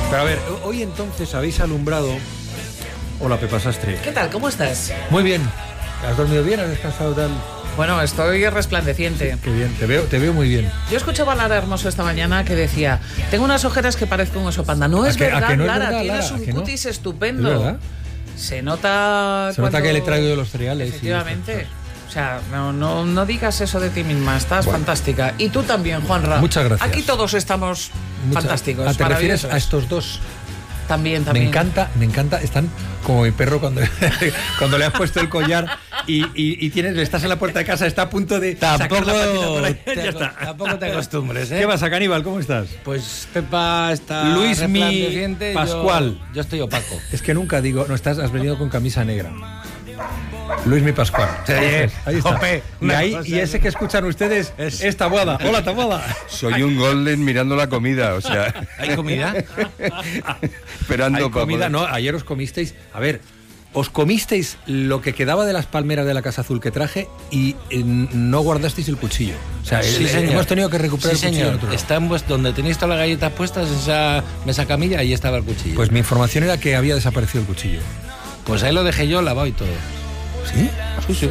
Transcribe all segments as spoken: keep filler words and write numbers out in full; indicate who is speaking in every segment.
Speaker 1: Pero a ver, hoy entonces habéis alumbrado... Hola, Pepa Sastre.
Speaker 2: ¿Qué tal? ¿Cómo estás?
Speaker 1: Muy bien. ¿Has dormido bien? ¿Has descansado tal?
Speaker 2: Bueno, estoy resplandeciente.
Speaker 1: Sí, qué bien, te veo, te veo muy bien.
Speaker 2: Yo escuchaba a Lara Hermoso esta mañana que decía: tengo unas ojeras que parezco un oso panda. No es
Speaker 1: que,
Speaker 2: verdad,
Speaker 1: no es
Speaker 2: Lara,
Speaker 1: verdad,
Speaker 2: tienes
Speaker 1: Lara,
Speaker 2: un cutis
Speaker 1: no?
Speaker 2: estupendo.
Speaker 1: ¿Es verdad?
Speaker 2: Se nota.
Speaker 1: Se nota que le traigo de los cereales.
Speaker 2: Efectivamente. O sea, no, no, no digas eso de ti misma, estás
Speaker 1: bueno.
Speaker 2: fantástica. Y tú también, Juanra.
Speaker 1: Muchas gracias.
Speaker 2: Aquí todos estamos
Speaker 1: Muchas,
Speaker 2: fantásticos.
Speaker 1: ¿a ¿Te refieres a estos dos?
Speaker 2: También, también.
Speaker 1: Me encanta, me encanta. Están como mi perro cuando, cuando le has puesto el collar y, y, y tienes, estás en la puerta de casa, está a punto de
Speaker 3: tampoco
Speaker 1: sacar la patita por ahí.
Speaker 3: Te,
Speaker 1: Ya está.
Speaker 3: Tampoco te acostumbres, ¿eh?
Speaker 1: ¿Qué pasa, Caníbal? ¿Cómo estás?
Speaker 3: Pues Pepa está
Speaker 1: Luis Mi
Speaker 3: resplandeciente,
Speaker 1: Pascual.
Speaker 3: Yo, yo estoy opaco.
Speaker 1: Es que nunca digo, no estás, has venido con camisa negra. Luis Mi Pascual.
Speaker 3: Sí,
Speaker 1: ahí está.
Speaker 3: Jope,
Speaker 1: y, ahí, y ese que escuchan ustedes es, es Taboada. Hola, Taboada.
Speaker 4: Soy un golden mirando la comida, o sea...
Speaker 3: ¿Hay comida?
Speaker 4: Esperando
Speaker 1: ¿Hay comida?
Speaker 4: para...
Speaker 1: No, ayer os comisteis... A ver, os comisteis lo que quedaba de las palmeras de la Casa Azul que traje y eh, no guardasteis el cuchillo. O sea,
Speaker 3: Sí,
Speaker 1: el,
Speaker 3: señor.
Speaker 1: hemos tenido que recuperar
Speaker 3: Sí,
Speaker 1: el cuchillo.
Speaker 3: señor.
Speaker 1: en otro lado.
Speaker 3: Está en vuest- donde tenéis todas las galletas puestas, en esa mesa camilla, ahí estaba el cuchillo.
Speaker 1: Pues mi información era que había desaparecido el cuchillo.
Speaker 3: Pues ahí lo dejé yo lavado y todo.
Speaker 1: ¿Sí?
Speaker 3: Sí, sí.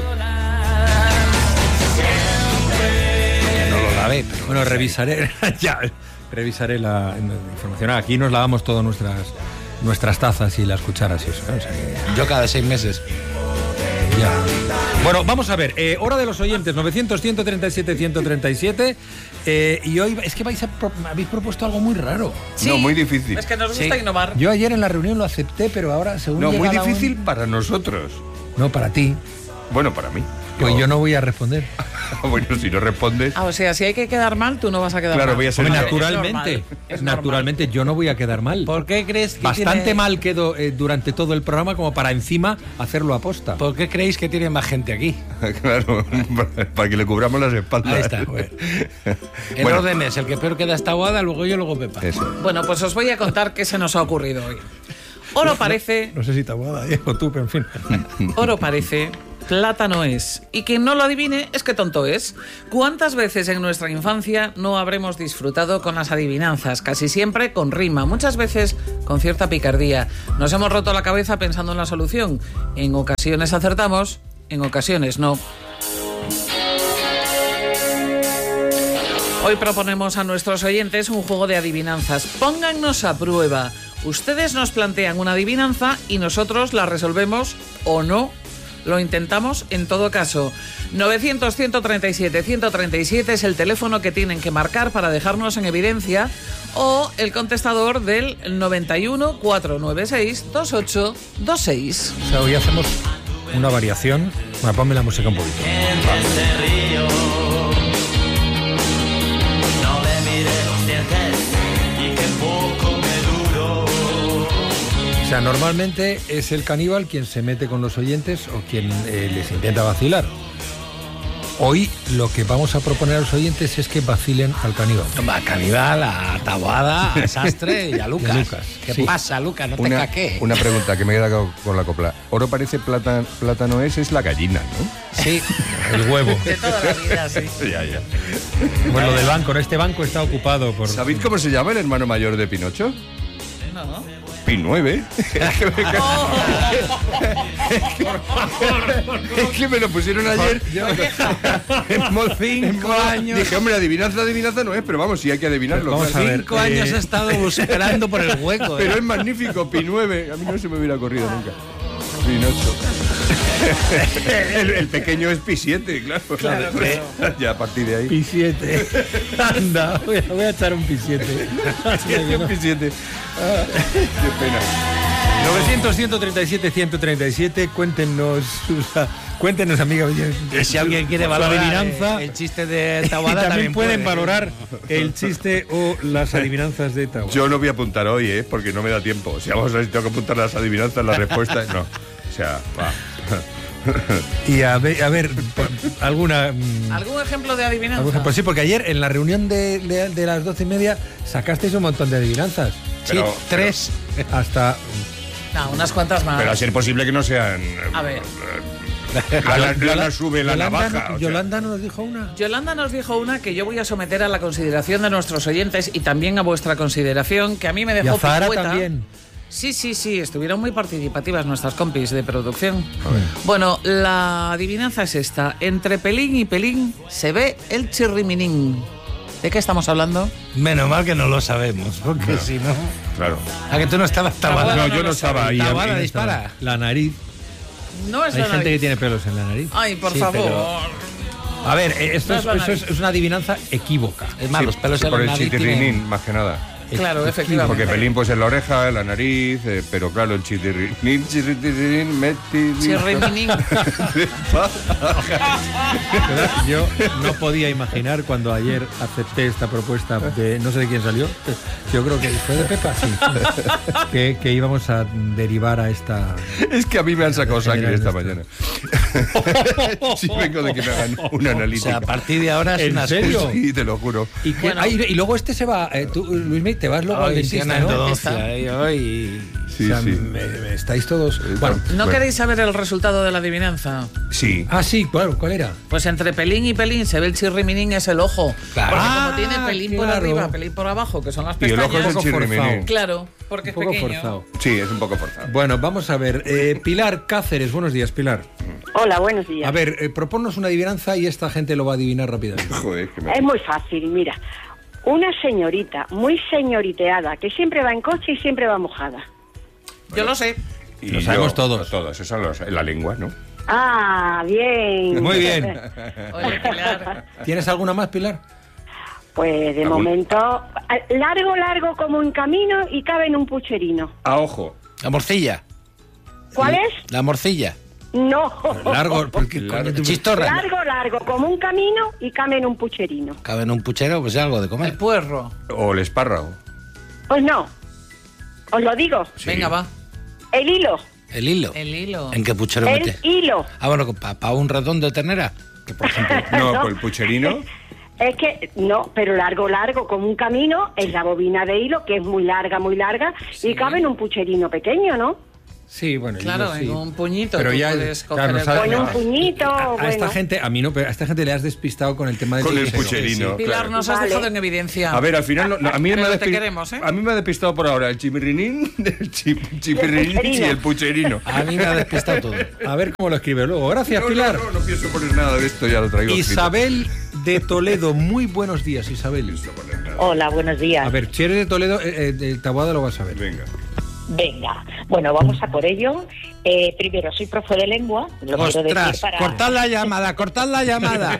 Speaker 3: Que no lo lavé, pero...
Speaker 1: Bueno, revisaré... ya, revisaré la, la información. Aquí nos lavamos todas nuestras, nuestras tazas y las cucharas y eso, ¿no? O sea, que...
Speaker 3: Yo cada seis meses.
Speaker 1: Ya. Bueno, vamos a ver, eh, hora de los oyentes, novecientos, ciento treinta y siete, ciento treinta y siete, eh, y hoy es que vais a pro- habéis propuesto algo muy raro.
Speaker 2: Sí,
Speaker 4: No, muy difícil.
Speaker 2: Es que nos gusta
Speaker 3: Sí.
Speaker 2: innovar.
Speaker 1: Yo ayer en la reunión lo acepté, pero ahora según
Speaker 4: No, muy
Speaker 1: llega la
Speaker 4: difícil
Speaker 1: un-
Speaker 4: para nosotros.
Speaker 1: No, para ti.
Speaker 4: Bueno, para mí.
Speaker 1: Pues yo no voy a responder.
Speaker 4: Bueno, si no respondes...
Speaker 2: Ah, o sea, si hay que quedar mal, tú no vas a quedar
Speaker 4: Claro,
Speaker 2: mal.
Speaker 4: voy a ser
Speaker 1: Hombre,
Speaker 4: yo.
Speaker 1: naturalmente,
Speaker 2: Es normal, es normal.
Speaker 1: naturalmente yo no voy a quedar mal.
Speaker 3: ¿Por qué crees que
Speaker 1: Bastante
Speaker 3: tiene...
Speaker 1: mal quedo eh, durante todo el programa como para encima hacerlo aposta.
Speaker 3: ¿Por qué creéis que tiene más gente aquí?
Speaker 4: Claro, para que le cubramos las espaldas.
Speaker 3: Ahí está, bueno. El
Speaker 4: Bueno.
Speaker 3: orden es, el que peor queda esta Taboada, luego yo, luego Pepa.
Speaker 4: Eso.
Speaker 2: Bueno, pues os voy a contar qué se nos ha ocurrido hoy. Oro parece,
Speaker 1: No sé si Taboada, Diego, tú, pero en fin.
Speaker 2: oro parece, plátano es. Y quien no lo adivine es que tonto es. ¿Cuántas veces en nuestra infancia no habremos disfrutado con las adivinanzas? Casi siempre con rima, muchas veces con cierta picardía. Nos hemos roto la cabeza pensando en la solución. En ocasiones acertamos, en ocasiones no. Hoy proponemos a nuestros oyentes un juego de adivinanzas. Póngannos a prueba. Ustedes nos plantean una adivinanza y nosotros la resolvemos o no. Lo intentamos en todo caso. novecientos, ciento treinta y siete, ciento treinta y siete es el teléfono que tienen que marcar para dejarnos en evidencia, o el contestador del noventa y uno, cuatrocientos noventa y seis, veintiocho veintiséis.
Speaker 1: O sea, hoy hacemos una variación. Bueno, ponme la música un poquito. O sea, normalmente es el caníbal quien se mete con los oyentes o quien eh, les intenta vacilar. Hoy lo que vamos a proponer a los oyentes es que vacilen al caníbal.
Speaker 3: Va, Caníbal, a Taboada, a Sastre y a Lucas.
Speaker 1: Y a Lucas,
Speaker 3: ¿Qué
Speaker 1: sí.
Speaker 3: pasa, Lucas? No te
Speaker 4: Una,
Speaker 3: caqué.
Speaker 4: una pregunta que me he quedado con la copla. Oro parece plata, plátano es, es la gallina, ¿no?
Speaker 3: Sí.
Speaker 1: El huevo.
Speaker 2: De toda la vida, sí.
Speaker 4: Ya, ya.
Speaker 1: Bueno, lo del banco, ¿no? Este banco está ocupado por...
Speaker 4: ¿Sabéis cómo se llama el hermano mayor de Pinocho?
Speaker 2: No.
Speaker 4: Pi nueve. Es que me lo pusieron ayer.
Speaker 3: Hemos cinco años.
Speaker 4: Dije, hombre, adivinanza, adivinanza no es, pero vamos, sí hay que adivinarlo.
Speaker 1: Vamos
Speaker 4: claro.
Speaker 1: a ver.
Speaker 3: Cinco años
Speaker 1: eh,
Speaker 3: he estado esperando por el hueco.
Speaker 4: Pero
Speaker 3: ¿eh?
Speaker 4: es magnífico, Pi nueve. A mí no se me hubiera ocurrido nunca. Pinocho. el, el pequeño es Pi siete, claro.
Speaker 2: Claro, claro.
Speaker 4: Ya a partir de ahí.
Speaker 1: Pi siete. Anda, voy a, voy a echar un Pi siete.
Speaker 4: Pi siete. Ah, qué pena.
Speaker 1: novecientos, ciento treinta y siete, ciento treinta y siete, cuéntenos, sus, cuéntenos, amiga.
Speaker 3: Si alguien quiere
Speaker 1: su
Speaker 3: valorar
Speaker 1: adivinanza.
Speaker 3: eh, el chiste de
Speaker 1: Y
Speaker 3: Taboada,
Speaker 1: también,
Speaker 3: también
Speaker 1: pueden
Speaker 3: puede.
Speaker 1: valorar el chiste o las adivinanzas de Taboada.
Speaker 4: Yo no voy a apuntar hoy, ¿eh? Porque no me da tiempo. O sea, vamos a ver si tengo que apuntar las adivinanzas, las respuestas. No. O sea, va.
Speaker 1: Y a ver, a ver por- alguna... mm,
Speaker 2: ¿Algún ejemplo de adivinanza?
Speaker 1: algún- Pues sí, porque ayer en la reunión de, de, de las doce y media sacasteis un montón de adivinanzas.
Speaker 4: Pero-
Speaker 3: sí, tres.
Speaker 1: Hasta...
Speaker 2: No, unas cuantas más.
Speaker 4: Pero a ser posible que no sean.
Speaker 2: A ver.
Speaker 4: Lana, Lana sube la
Speaker 1: Yolanda,
Speaker 4: navaja.
Speaker 1: no,
Speaker 4: o sea.
Speaker 1: Yolanda nos dijo una.
Speaker 2: Yolanda nos dijo una que yo voy a someter a la consideración de nuestros oyentes y también a vuestra consideración, que a mí me
Speaker 1: Y
Speaker 2: dejó
Speaker 1: a Zahara
Speaker 2: picueta.
Speaker 1: también.
Speaker 2: Sí, sí, sí, estuvieron muy participativas nuestras compis de producción. Bueno, la adivinanza es esta. Entre pelín y pelín se ve el chirriminín. ¿De qué estamos hablando?
Speaker 3: Menos mal que no lo sabemos, porque
Speaker 4: No.
Speaker 3: si no...
Speaker 4: Claro.
Speaker 3: ¿A que tú no estabas tabada?
Speaker 2: Taboada
Speaker 4: No, yo no estaba ahí.
Speaker 3: Taboada,
Speaker 4: a mí-
Speaker 3: dispara.
Speaker 1: La nariz.
Speaker 2: No es
Speaker 1: Hay
Speaker 2: la
Speaker 1: gente
Speaker 2: nariz.
Speaker 1: que tiene pelos en la nariz.
Speaker 2: Ay, por
Speaker 1: Sí,
Speaker 2: favor.
Speaker 1: pero- A ver, eh, esto
Speaker 2: No
Speaker 1: es,
Speaker 2: es la
Speaker 1: eso es,
Speaker 2: nariz.
Speaker 1: es una adivinanza equívoca.
Speaker 3: Es más,
Speaker 4: Sí,
Speaker 3: los pelos
Speaker 4: sí,
Speaker 3: en
Speaker 4: por
Speaker 3: la
Speaker 4: el
Speaker 3: nariz
Speaker 4: chitirrinín,
Speaker 3: tienen-
Speaker 4: más que nada.
Speaker 2: Claro, efectivamente.
Speaker 4: Porque pelín pues en la oreja, en la nariz, eh, pero claro, el chitirrinín, chitirrinín, meti...
Speaker 2: Chirriminín.
Speaker 1: ¿Verdad? Yo no podía imaginar cuando ayer acepté esta propuesta de no sé de quién salió. Yo creo que fue de Pepa, sí. Que, que íbamos a derivar a esta.
Speaker 4: Es que a mí me han sacado sangre esta
Speaker 1: General
Speaker 4: mañana. Sí, vengo de que me hagan una
Speaker 3: O
Speaker 4: analítica.
Speaker 3: sea, a partir de ahora es
Speaker 1: ¿En
Speaker 3: una
Speaker 1: serio?
Speaker 3: excusa.
Speaker 4: Sí, te lo juro.
Speaker 1: Y, que-
Speaker 2: Bueno.
Speaker 1: ay, y luego este se va. Eh, tú, Luismi, te vas luego al
Speaker 3: Ay,
Speaker 1: dentista,
Speaker 3: Siena
Speaker 1: ¿no?
Speaker 3: endodoncia, eh, hoy.
Speaker 4: Sí,
Speaker 1: O sea,
Speaker 4: sí.
Speaker 1: me- me estáis todos. Bueno.
Speaker 2: ¿No
Speaker 4: Bueno.
Speaker 2: queréis saber el resultado de la adivinanza?
Speaker 4: Sí.
Speaker 1: Ah, sí, claro, ¿cuál era?
Speaker 2: Pues entre pelín y pelín se ve el chirriminín es el ojo.
Speaker 3: Claro.
Speaker 2: Porque
Speaker 1: Ah,
Speaker 2: como tiene pelín por
Speaker 1: claro.
Speaker 2: arriba, pelín por abajo, que son las
Speaker 4: Y el
Speaker 2: pestañas.
Speaker 4: ojo es el
Speaker 1: poco
Speaker 4: chirriminín.
Speaker 1: forzado.
Speaker 2: Claro, porque
Speaker 1: Un
Speaker 2: es
Speaker 1: poco
Speaker 2: pequeño.
Speaker 1: forzado.
Speaker 4: Sí, es un poco forzado.
Speaker 1: Bueno, vamos a ver. Eh, Pilar Cáceres, buenos días, Pilar.
Speaker 5: Hola, buenos días.
Speaker 1: A ver, eh, proponnos una adivinanza y esta gente lo va a adivinar rápidamente.
Speaker 4: Joder, que me...
Speaker 5: Es muy fácil, mira. Una señorita muy señoriteada que siempre va en coche y siempre va mojada.
Speaker 2: Yo lo sé.
Speaker 4: Y
Speaker 1: Lo sabemos
Speaker 4: yo-
Speaker 1: todos.
Speaker 4: Todos, eso es la lengua, ¿no?
Speaker 5: Ah, bien.
Speaker 1: Muy bien.
Speaker 2: Oye, Pilar.
Speaker 1: ¿Tienes alguna más, Pilar?
Speaker 5: Pues de
Speaker 4: ¿Algún?
Speaker 5: momento, largo, largo como un camino y cabe en un pucherino.
Speaker 4: A ojo.
Speaker 3: La morcilla.
Speaker 5: ¿Cuál es?
Speaker 3: La morcilla.
Speaker 5: No.
Speaker 1: Largo, porque
Speaker 4: Largo.
Speaker 1: coño, tú-
Speaker 3: Chistorra.
Speaker 5: Largo, largo como un camino y cabe en un pucherino.
Speaker 3: Cabe en un puchero, pues algo de
Speaker 2: El
Speaker 3: comer.
Speaker 2: puerro.
Speaker 4: O el espárrago.
Speaker 5: Pues no. Os lo digo.
Speaker 4: Sí.
Speaker 2: Venga, va.
Speaker 5: El hilo.
Speaker 3: El hilo.
Speaker 2: El hilo.
Speaker 3: ¿En qué puchero
Speaker 5: El
Speaker 3: mete?
Speaker 5: hilo.
Speaker 3: Ah, bueno, para un ratón de ternera.
Speaker 1: que, por ejemplo,
Speaker 4: No,
Speaker 5: No.
Speaker 4: con el pucherino.
Speaker 5: Es que, no, pero largo, largo, como un camino, es la bobina de hilo, que es muy larga, muy larga,
Speaker 2: Sí.
Speaker 5: y cabe en un pucherino pequeño, ¿no?
Speaker 1: sí, bueno,
Speaker 2: Claro,
Speaker 1: yo sí.
Speaker 2: en un puñito.
Speaker 1: Pero
Speaker 2: tú
Speaker 1: ya,
Speaker 2: puedes
Speaker 1: claro,
Speaker 2: coger
Speaker 1: no
Speaker 2: el
Speaker 1: sabe-
Speaker 5: O en un
Speaker 2: puñito.
Speaker 5: puñito,
Speaker 1: A, a
Speaker 5: bueno.
Speaker 1: esta gente, a mí no, pero a esta gente le has despistado con el tema del
Speaker 4: Con el
Speaker 1: puchero.
Speaker 4: pucherino.
Speaker 2: Pilar,
Speaker 4: claro.
Speaker 2: nos has
Speaker 5: Vale.
Speaker 2: dejado en evidencia.
Speaker 4: A ver, al final, no, no, a, mí me
Speaker 2: Pero
Speaker 4: ha
Speaker 2: te
Speaker 4: despi-
Speaker 2: queremos, ¿eh?
Speaker 4: a mí me ha despistado por ahora el chipirrinín, el chip- chipirrinín y
Speaker 5: pucherino.
Speaker 4: el pucherino.
Speaker 3: A mí me ha despistado todo.
Speaker 1: A ver cómo lo escribe luego. Gracias,
Speaker 4: No,
Speaker 1: Pilar.
Speaker 4: no, no, no pienso poner nada de esto, ya lo traigo escrito.
Speaker 1: Isabel de Toledo, muy buenos días, Isabel.
Speaker 6: Hola, buenos días.
Speaker 1: A ver, si eres de Toledo, eh, eh, el Taboada lo vas a ver.
Speaker 4: Venga.
Speaker 6: Venga, bueno, vamos a por ello. Eh, primero, soy profe de lengua. Lo quiero
Speaker 3: Ostras,
Speaker 6: decir para...
Speaker 3: cortad la llamada, cortad la llamada.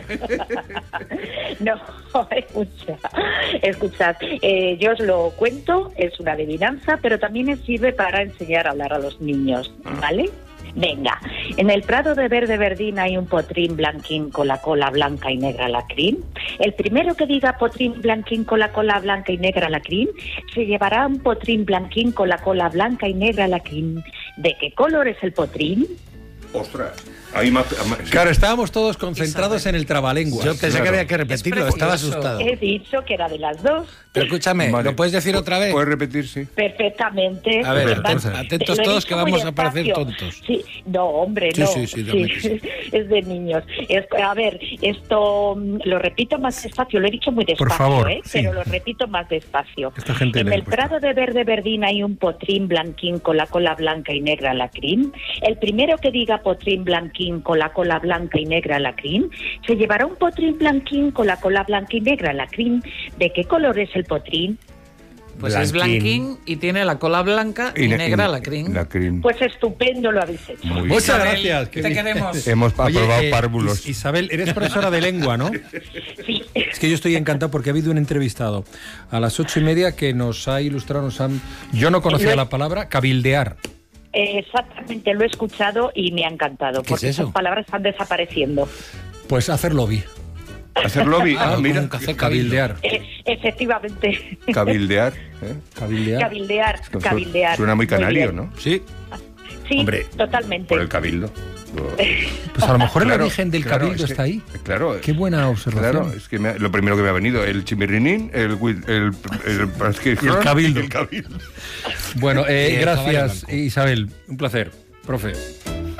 Speaker 6: No, escucha, escuchad. Eh, yo os lo cuento, es una adivinanza, pero también me sirve para enseñar a hablar a los niños, ¿vale? Venga, en el prado de verde verdín hay un potrín blanquín con la cola blanca y negra lacrín. El primero que diga potrín blanquín con la cola blanca y negra lacrín, se llevará un potrín blanquín con la cola blanca y negra lacrín. ¿De qué color es el potrín?
Speaker 4: Ostras. Ahí más, más-
Speaker 1: Claro, estábamos todos concentrados en el trabalenguas.
Speaker 3: Yo pensé
Speaker 4: Claro.
Speaker 3: que había que repetirlo,
Speaker 2: Es
Speaker 3: estaba
Speaker 2: precioso.
Speaker 3: asustado.
Speaker 6: He dicho que era de las dos.
Speaker 3: Pero escúchame,
Speaker 4: Vale.
Speaker 3: ¿lo puedes decir otra vez?
Speaker 4: ¿Puedes repetir, sí?
Speaker 6: Perfectamente.
Speaker 3: A ver,
Speaker 6: ¿verdad?
Speaker 3: entonces, atentos
Speaker 6: Lo he
Speaker 3: todos
Speaker 6: dicho
Speaker 3: que
Speaker 6: muy
Speaker 3: vamos a parecer
Speaker 6: despacio.
Speaker 3: tontos.
Speaker 6: Sí, no, hombre,
Speaker 3: Sí,
Speaker 6: no.
Speaker 3: sí, sí, dame que sí.
Speaker 6: Es de niños. Es- a ver, esto mm, lo repito más despacio, lo he dicho muy despacio,
Speaker 1: favor,
Speaker 6: ¿eh?
Speaker 1: sí.
Speaker 6: Pero lo repito más despacio.
Speaker 1: Esta gente
Speaker 6: en
Speaker 1: le
Speaker 6: el
Speaker 1: cuesta.
Speaker 6: prado de verde verdín hay un potrín blanquín con la cola blanca y negra lacrín. El primero que diga potrín blanquín con la cola blanca y negra lacrín, se llevará un potrín blanquín con la cola blanca y negra lacrín. ¿De qué color es el potrín?
Speaker 2: Pues es blanquín y tiene la cola blanca y,
Speaker 4: ne-
Speaker 2: negra lacrín.
Speaker 4: Lacrín.
Speaker 6: Pues estupendo lo habéis hecho.
Speaker 4: Muy bien.
Speaker 1: Muchas
Speaker 2: Isabel,
Speaker 1: gracias. qué
Speaker 2: te
Speaker 1: bien.
Speaker 2: queremos.
Speaker 4: Hemos
Speaker 1: Oye,
Speaker 4: aprobado
Speaker 1: eh,
Speaker 4: párvulos.
Speaker 1: Is- Isabel, eres profesora de lengua, ¿no?
Speaker 6: Sí.
Speaker 1: Es que yo estoy encantado porque ha habido un entrevistado a las ocho y media que nos ha ilustrado, nos han... Yo no conocía la palabra cabildear.
Speaker 6: Eh, Exactamente, lo he escuchado y me ha encantado,
Speaker 3: ¿Qué es
Speaker 6: porque
Speaker 3: eso?
Speaker 6: esas palabras están desapareciendo.
Speaker 1: Pues hacer lobby.
Speaker 4: Hacer lobby.
Speaker 3: Ah,
Speaker 4: Ah,
Speaker 3: con
Speaker 4: mira.
Speaker 3: un café
Speaker 1: Cabildear.
Speaker 6: Eh, efectivamente,
Speaker 4: Cabildear. ¿eh?
Speaker 1: Cabildear.
Speaker 6: cabildear,
Speaker 4: Su-
Speaker 6: cabildear.
Speaker 4: Suena muy canario,
Speaker 6: bien.
Speaker 4: ¿no?
Speaker 3: Sí.
Speaker 6: Sí,
Speaker 1: Hombre,
Speaker 6: totalmente.
Speaker 4: Por el cabildo.
Speaker 1: Pues a lo mejor el
Speaker 4: Claro,
Speaker 1: origen del
Speaker 4: claro,
Speaker 1: cabildo
Speaker 4: es que-
Speaker 1: está ahí.
Speaker 4: Claro.
Speaker 1: Qué buena observación.
Speaker 4: Claro, es que me ha- lo primero que me ha venido, el chimirrinín, el, wi- el, el, es que-
Speaker 1: Y el cabildo.
Speaker 4: el cabildo.
Speaker 1: Bueno, eh,
Speaker 3: Y el
Speaker 1: gracias
Speaker 3: caballo blanco.
Speaker 1: Isabel, un placer, profe.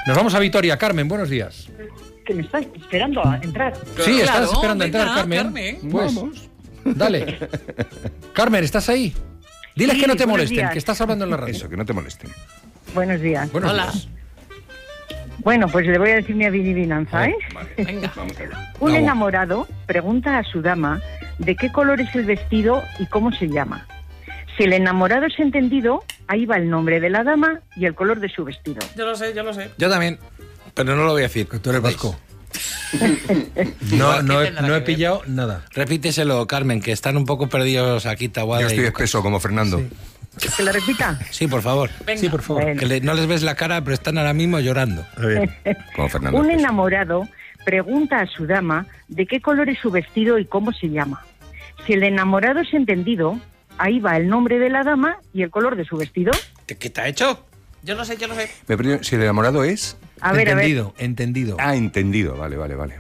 Speaker 1: Nos vamos a Vitoria. Carmen, buenos días.
Speaker 6: Que me estás esperando a entrar.
Speaker 1: Sí,
Speaker 2: Claro,
Speaker 1: estás esperando a
Speaker 2: venga,
Speaker 1: entrar, Carmen.
Speaker 2: Carmen.
Speaker 1: Pues,
Speaker 4: Vamos.
Speaker 1: dale. Carmen, ¿estás ahí? Diles
Speaker 6: Sí,
Speaker 1: que no te
Speaker 6: buenos
Speaker 1: molesten,
Speaker 6: días.
Speaker 1: que estás hablando en la radio.
Speaker 4: Eso, que no te molesten.
Speaker 6: Buenos días.
Speaker 1: Buenos
Speaker 2: Hola.
Speaker 1: días.
Speaker 6: Bueno, pues le voy a decir mi adivinanza, ¿eh?
Speaker 4: Vale,
Speaker 2: Venga.
Speaker 4: vamos allá.
Speaker 6: Un
Speaker 1: Vamos.
Speaker 6: enamorado pregunta a su dama de qué color es el vestido y cómo se llama. Si el enamorado es entendido, ahí va el nombre de la dama y el color de su vestido.
Speaker 2: Yo lo sé, yo lo sé.
Speaker 3: Yo también, pero no lo voy a decir.
Speaker 1: Que tú eres vasco. No, no,
Speaker 2: ¿Qué
Speaker 1: he,
Speaker 2: tendrá
Speaker 1: no he
Speaker 2: que ver?
Speaker 1: pillado nada.
Speaker 3: Repíteselo, Carmen, que están un poco perdidos aquí Taboada
Speaker 4: Yo estoy
Speaker 3: y Lucas.
Speaker 4: espeso como Fernando.
Speaker 6: ¿Que lo repita?
Speaker 3: Sí, por favor.
Speaker 2: Venga.
Speaker 1: Sí, por favor.
Speaker 6: Bueno.
Speaker 3: Que le- no les ves la cara, pero están ahora mismo llorando.
Speaker 4: Como Fernando.
Speaker 6: Un
Speaker 4: espeso.
Speaker 6: enamorado pregunta a su dama de qué color es su vestido y cómo se llama. Si el enamorado es entendido, ahí va el nombre de la dama y el color de su vestido.
Speaker 3: ¿Qué, qué te ha hecho?
Speaker 2: Yo lo sé, yo lo sé.
Speaker 4: Me he perdido- si el enamorado es...
Speaker 6: A ver, a ver.
Speaker 1: entendido, entendido.
Speaker 4: Ah, entendido. Vale, vale, vale.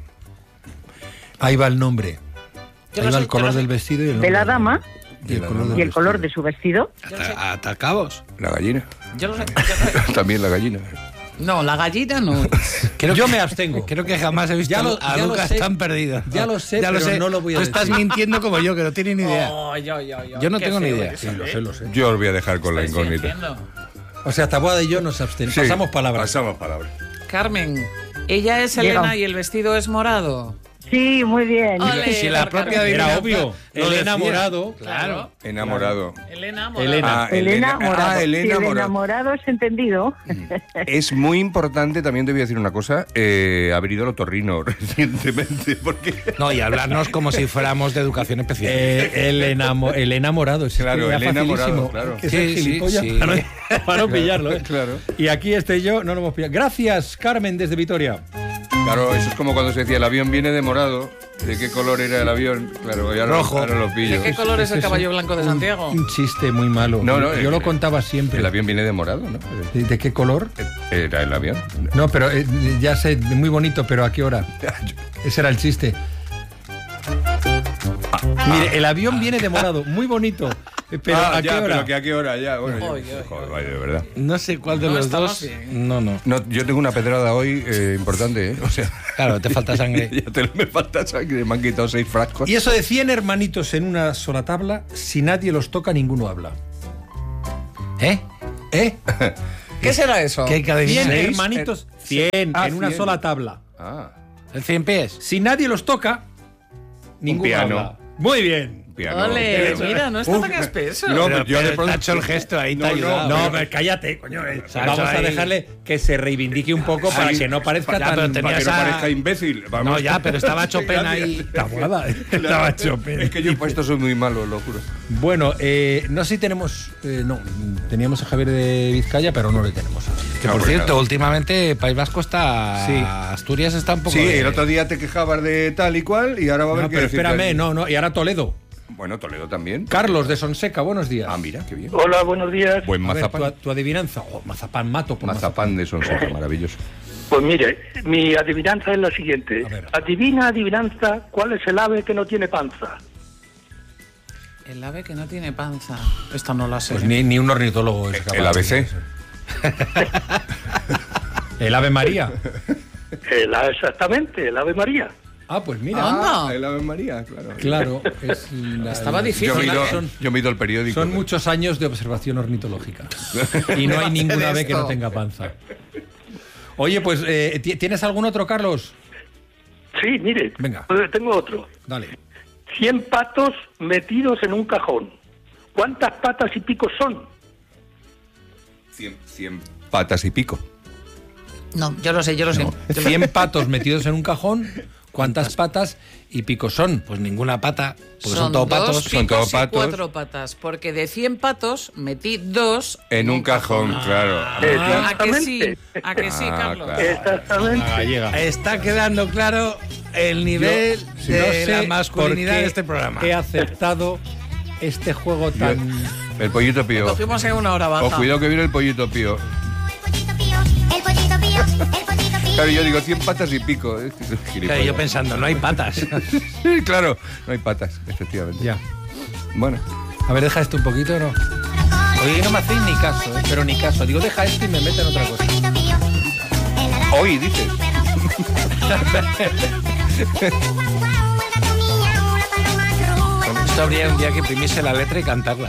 Speaker 1: Ahí va el nombre.
Speaker 2: Yo
Speaker 1: Ahí
Speaker 2: lo
Speaker 1: va
Speaker 2: sé,
Speaker 1: el color
Speaker 2: yo lo
Speaker 1: del
Speaker 2: sé.
Speaker 1: vestido y el
Speaker 6: De
Speaker 1: nombre
Speaker 6: la
Speaker 1: del-
Speaker 6: dama
Speaker 1: y el color del
Speaker 6: y el color de
Speaker 1: vestido.
Speaker 6: su vestido.
Speaker 2: Yo lo sé.
Speaker 3: Hasta, hasta cabos.
Speaker 4: La gallina.
Speaker 2: Yo lo sé. yo lo sé.
Speaker 4: También la gallina.
Speaker 2: No, la gallina no.
Speaker 3: Creo
Speaker 1: Yo
Speaker 3: que-
Speaker 1: me abstengo.
Speaker 3: Creo que jamás he visto
Speaker 1: Ya lo-
Speaker 3: a
Speaker 1: ya lo
Speaker 3: Lucas
Speaker 1: sé.
Speaker 3: tan perdido.
Speaker 1: Ya lo sé, pero no lo voy a
Speaker 3: Tú
Speaker 1: decir.
Speaker 3: estás mintiendo como yo, que no tiene ni idea.
Speaker 2: Oh, yo, yo, yo.
Speaker 3: Yo no
Speaker 2: Qué
Speaker 3: tengo ni
Speaker 2: feo
Speaker 3: idea.
Speaker 2: eres,
Speaker 1: Sí, lo
Speaker 2: ¿eh?
Speaker 1: sé, lo sé.
Speaker 4: Yo os voy a dejar con la
Speaker 2: Estáis
Speaker 4: incógnita.
Speaker 2: fingiendo.
Speaker 1: O sea, Taboada y yo nos abstenemos.
Speaker 4: Sí,
Speaker 1: Pasamos palabras.
Speaker 4: Pasamos palabras.
Speaker 2: Carmen, ella es
Speaker 6: Llega.
Speaker 2: Elena y el vestido es morado.
Speaker 6: Sí, muy bien.
Speaker 2: Ole,
Speaker 3: Si la
Speaker 2: Carmen.
Speaker 3: propia
Speaker 1: Era
Speaker 3: adivinanza
Speaker 1: obvio.
Speaker 3: lo
Speaker 1: El
Speaker 3: decía.
Speaker 1: enamorado.
Speaker 2: Claro.
Speaker 4: Enamorado.
Speaker 2: Elena morado.
Speaker 1: Elena.
Speaker 4: Ah,
Speaker 6: Elena Morado.
Speaker 4: Ah,
Speaker 6: Si
Speaker 4: Elena
Speaker 6: el
Speaker 4: Morado.
Speaker 6: enamorado es entendido.
Speaker 4: Es muy importante, también te voy a decir una cosa, eh, haber ido al otorrino recientemente, porque...
Speaker 3: No, y hablarnos como si fuéramos de educación especial.
Speaker 1: Eh, el, enamo- el enamorado. Es
Speaker 4: Claro,
Speaker 1: que era
Speaker 4: el enamorado,
Speaker 1: facilísimo.
Speaker 4: claro.
Speaker 1: Que
Speaker 3: Sí,
Speaker 1: ser
Speaker 3: sí,
Speaker 1: gilipollas
Speaker 3: sí.
Speaker 1: para no, para no pillarlo. ¿eh?
Speaker 4: Claro.
Speaker 1: Y aquí este yo no lo hemos pillado. Gracias, Carmen, desde Vitoria.
Speaker 4: Claro, eso es como cuando se decía, el avión viene de morado. ¿De qué color era el avión? Claro, ya
Speaker 3: Rojo.
Speaker 4: ahora lo pillo.
Speaker 2: ¿De qué color es el caballo blanco de Santiago?
Speaker 1: Un chiste muy malo.
Speaker 4: No, no,
Speaker 1: yo
Speaker 4: eh,
Speaker 1: lo contaba siempre.
Speaker 4: El avión viene de morado, ¿no?
Speaker 1: ¿De, de qué color?
Speaker 4: Era el avión.
Speaker 1: No, pero eh, ya sé, muy bonito, pero ¿a qué hora? Ese era el chiste. Mire, el avión viene de morado, muy bonito. eh, Pero
Speaker 4: Ah,
Speaker 1: ¿a
Speaker 4: ya,
Speaker 1: qué hora?
Speaker 4: pero que a qué hora ya. Bueno, yo-
Speaker 2: Ay, ay,
Speaker 4: joder, vaya, de verdad.
Speaker 3: No sé cuál de
Speaker 2: No
Speaker 3: los
Speaker 2: estamos
Speaker 3: dos.
Speaker 2: bien.
Speaker 3: No, no.
Speaker 4: No, yo tengo una pedrada hoy eh, importante, ¿eh? O sea,
Speaker 3: Claro, te falta sangre.
Speaker 4: ya te, me falta sangre, me han quitado seis frascos.
Speaker 1: Y eso de cien hermanitos en una sola tabla, si nadie los toca, ninguno habla.
Speaker 3: ¿Eh?
Speaker 1: ¿Eh?
Speaker 2: ¿Qué será eso?
Speaker 3: ¿Qué hay que
Speaker 1: cien
Speaker 3: adivinar?
Speaker 1: hermanitos, cien
Speaker 4: Ah,
Speaker 1: en una
Speaker 4: cien.
Speaker 1: sola tabla.
Speaker 4: Ah,
Speaker 3: ¿El cien pies?
Speaker 1: Si nadie los toca, ninguno
Speaker 4: piano.
Speaker 1: habla. Muy bien.
Speaker 4: piano.
Speaker 2: Ole,
Speaker 4: piano.
Speaker 2: mira, no está
Speaker 4: Uf,
Speaker 2: tan espeso.
Speaker 4: No,
Speaker 3: Pero-
Speaker 4: pero yo
Speaker 3: pero
Speaker 4: de pronto...
Speaker 3: te ha hecho el gesto ahí, te
Speaker 4: No,
Speaker 3: ha
Speaker 4: no,
Speaker 3: ayudado.
Speaker 1: No,
Speaker 3: pero-
Speaker 1: pero cállate, coño. eh.
Speaker 3: Se ha
Speaker 1: Vamos
Speaker 3: hecho
Speaker 1: a
Speaker 3: ahí-
Speaker 1: dejarle que se reivindique un poco para
Speaker 4: Ahí-
Speaker 1: que no parezca
Speaker 3: Ya, pero
Speaker 1: tan...
Speaker 3: tenía
Speaker 4: Para que no
Speaker 3: esa-
Speaker 4: parezca imbécil. Vamos.
Speaker 3: No, ya, pero estaba Chopin ahí.
Speaker 1: Taboada, estaba Chopin.
Speaker 4: Es que yo para esto soy muy malo, lo juro.
Speaker 1: Bueno, eh, no sé si tenemos... eh, no, teníamos a Javier de Vizcaya, pero no le tenemos.
Speaker 3: Que
Speaker 4: No,
Speaker 3: por
Speaker 4: pues
Speaker 3: cierto,
Speaker 4: nada.
Speaker 3: últimamente País Vasco está.
Speaker 1: Sí.
Speaker 3: Asturias está un poco.
Speaker 4: Sí,
Speaker 3: de-
Speaker 4: el otro día te quejabas de tal y cual y ahora va a haber
Speaker 1: No,
Speaker 4: que
Speaker 1: pero
Speaker 4: decirte
Speaker 1: espérame,
Speaker 4: allí.
Speaker 1: no, no. Y ahora Toledo.
Speaker 4: Bueno, Toledo también.
Speaker 1: Carlos de Sonseca, buenos días.
Speaker 4: Ah, mira, qué bien.
Speaker 7: Hola, buenos días.
Speaker 4: Buen
Speaker 1: A ver,
Speaker 4: mazapán.
Speaker 1: tu, tu adivinanza. Oh, mazapán, mato por
Speaker 4: Mazapán de Sonseca, maravilloso.
Speaker 7: Pues mire, mi adivinanza es la siguiente.
Speaker 1: A ver.
Speaker 7: Adivina, adivinanza, ¿cuál es el ave que no tiene panza?
Speaker 2: El ave que no tiene panza. Esta no la sé.
Speaker 1: Pues ni, ni un ornitólogo es capaz
Speaker 4: El A B C.
Speaker 1: de eso. El Ave María.
Speaker 7: El ave, exactamente, el ave María.
Speaker 1: Ah, pues mira.
Speaker 2: Anda.
Speaker 4: el Ave María, claro.
Speaker 1: Claro, es la-
Speaker 2: Estaba
Speaker 1: el-
Speaker 2: difícil.
Speaker 4: Yo me he ido,
Speaker 1: Son,
Speaker 4: yo me he ido al periódico.
Speaker 1: son muchos años de observación ornitológica. Y no
Speaker 2: va a
Speaker 1: hay
Speaker 2: ser
Speaker 1: ninguna ave que no
Speaker 2: esto?
Speaker 1: tenga panza. Oye, pues, eh, ¿ti- ¿tienes algún otro, Carlos?
Speaker 7: Sí, mire,
Speaker 1: Venga.
Speaker 7: pues tengo otro.
Speaker 1: Dale.
Speaker 7: Cien patos metidos en un cajón. ¿Cuántas patas y picos son?
Speaker 4: Cien, cien patas y pico.
Speaker 2: No, yo lo sé, yo lo sé. Yo lo-
Speaker 1: cien patos metidos en un cajón. ¿Cuántas patas y picos son?
Speaker 3: Pues ninguna pata, porque son,
Speaker 2: son
Speaker 3: todos
Speaker 2: dos
Speaker 3: patos.
Speaker 2: picos
Speaker 4: son todos
Speaker 2: y
Speaker 4: patos.
Speaker 2: cuatro patas. Porque de cien patos metí dos
Speaker 4: En un cajón, claro.
Speaker 2: ¿A que sí?
Speaker 7: Exactamente.
Speaker 2: ¿A que sí,
Speaker 4: Ah,
Speaker 2: Carlos?
Speaker 4: claro.
Speaker 7: Exactamente.
Speaker 1: Gallega.
Speaker 3: Está quedando claro el nivel
Speaker 1: Yo
Speaker 3: de
Speaker 1: no sé
Speaker 3: la masculinidad
Speaker 1: por qué
Speaker 3: de este programa.
Speaker 1: He aceptado este juego tan...
Speaker 4: El pollito pío.
Speaker 2: Cogimos en una hora baja.
Speaker 4: Oh, cuidado que viene el pollito pío.
Speaker 8: pollito pío, el pollito pío, el pollito pío.
Speaker 4: Claro, yo digo cien patas y pico. Es que soy
Speaker 3: Claro,
Speaker 4: gilipollas.
Speaker 3: yo pensando, no hay patas.
Speaker 4: Sí, claro, no hay patas, efectivamente.
Speaker 1: Ya.
Speaker 4: Bueno,
Speaker 1: A ver, deja esto un poquito, ¿no? Oye, no me hacéis ni caso, ¿eh? Pero ni caso. Digo, deja esto y me meten otra cosa.
Speaker 8: Pollito pío, en la
Speaker 4: Hoy, dices.
Speaker 3: Esto habría un día que imprimirse la letra y cantarla.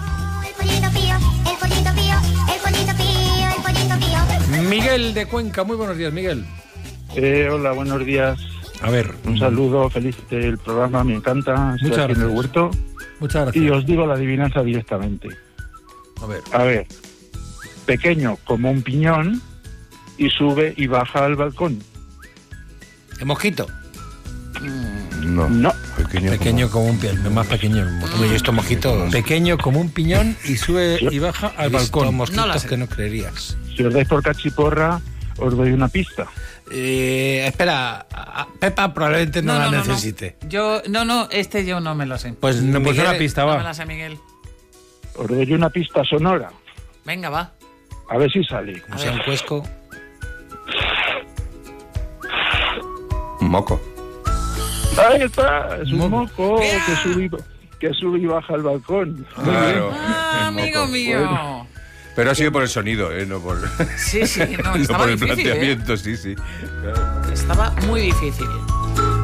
Speaker 1: Miguel de Cuenca, muy buenos días, Miguel.
Speaker 9: Eh, hola, buenos días.
Speaker 1: A ver.
Speaker 9: Un saludo, feliz del programa, me encanta. Estoy
Speaker 1: Muchas
Speaker 9: aquí en el
Speaker 1: gracias.
Speaker 9: huerto.
Speaker 1: Muchas gracias.
Speaker 9: Y os digo la adivinanza directamente.
Speaker 1: A ver.
Speaker 9: A ver, pequeño como un piñón y sube y baja al balcón.
Speaker 3: ¿El mosquito?
Speaker 4: No.
Speaker 9: No.
Speaker 4: Pequeño,
Speaker 1: Pequeño como un piñón, más pequeño.
Speaker 3: Hombre, yo estos mosquitos...
Speaker 1: Pequeño como un piñón y sube y baja al
Speaker 3: he visto
Speaker 1: balcón.
Speaker 3: mosquitos
Speaker 2: No la sé.
Speaker 3: que no creerías.
Speaker 9: Si os dais por cachiporra, os doy una pista.
Speaker 3: Eh, espera, a- a- Pepa probablemente no, la necesite.
Speaker 2: Yo, no, no, este yo no me lo sé.
Speaker 3: Pues
Speaker 1: No, pues
Speaker 3: Miguel-
Speaker 1: una pista,
Speaker 2: No
Speaker 1: va.
Speaker 2: me la sé, Miguel.
Speaker 9: Os doy una pista sonora.
Speaker 2: Venga, va.
Speaker 9: A ver si sale.
Speaker 3: Como sea un cuesco.
Speaker 4: Un moco.
Speaker 9: Ahí está, es un
Speaker 1: Moco.
Speaker 9: moco que sube, y, que sube y baja al balcón. Muy
Speaker 4: Claro.
Speaker 9: bien.
Speaker 2: Ah,
Speaker 4: el
Speaker 2: amigo
Speaker 4: moco.
Speaker 2: mío.
Speaker 4: Pero ha sido por el sonido, ¿eh? No por,
Speaker 2: Sí, sí, no,
Speaker 4: no
Speaker 2: estaba
Speaker 4: por el
Speaker 2: difícil, ¿eh?
Speaker 4: planteamiento, sí, sí.
Speaker 2: Estaba muy difícil.